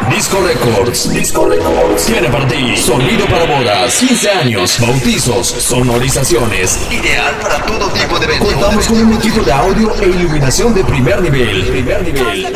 Disco Records. Disco Records. Tiene para ti sonido para bodas, 15 años, bautizos, sonorizaciones. Ideal para todo tipo de eventos. Contamos con un equipo de audio e iluminación de primer nivel.